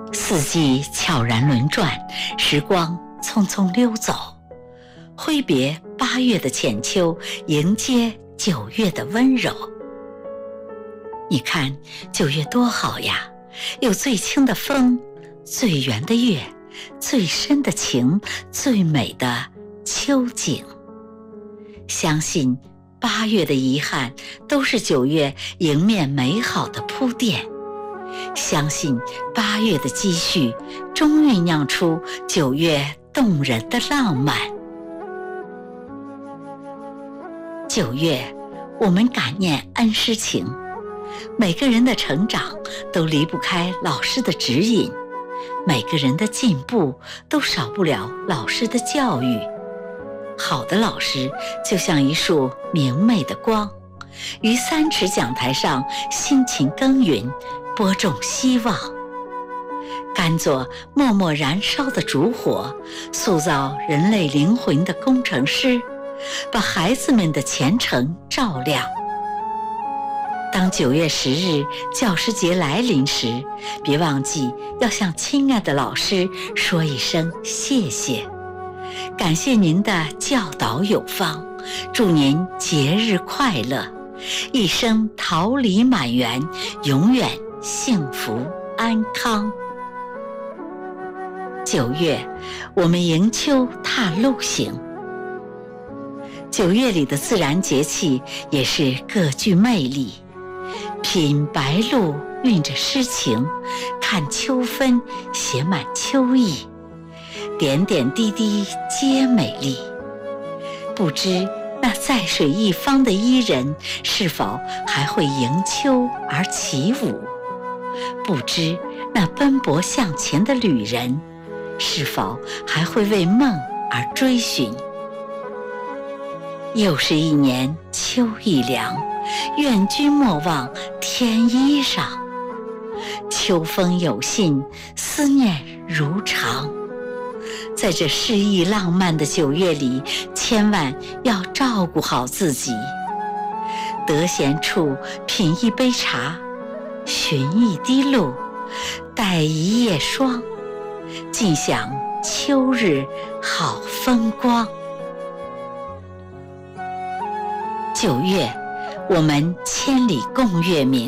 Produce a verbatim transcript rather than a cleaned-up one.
四季悄然轮转，时光匆匆溜走，挥别八月的浅秋，迎接九月的温柔。你看九月多好呀，有最清的风，最圆的月，最深的情，最美的秋景。相信八月的遗憾都是九月迎面美好的铺垫，相信八月的积蓄终酝酿出九月动人的浪漫。九月，我们感念恩师情，每个人的成长都离不开老师的指引，每个人的进步都少不了老师的教育。好的老师就像一束明媚的光，于三尺讲台上辛勤耕耘，播种希望。甘做默默燃烧的烛火，塑造人类灵魂的工程师，把孩子们的前程照亮。当九月十日教师节来临时，别忘记要向亲爱的老师说一声谢谢，感谢您的教导有方，祝您节日快乐，一生桃李满园，永远幸福安康。九月，我们迎秋踏路行。九月里的自然节气也是各具魅力，品白露蕴着诗情，看秋分写满秋意，点点滴滴皆美丽。不知那在水一方的伊人是否还会迎秋而起舞？不知那奔波向前的旅人是否还会为梦而追寻？又是一年秋意凉，愿君莫忘添衣裳。秋风有信，思念如常。在这诗意浪漫的九月里，千万要照顾好自己。得闲处品一杯茶，寻一滴露，待一夜霜，尽享秋日好风光。九月，我们千里共月明。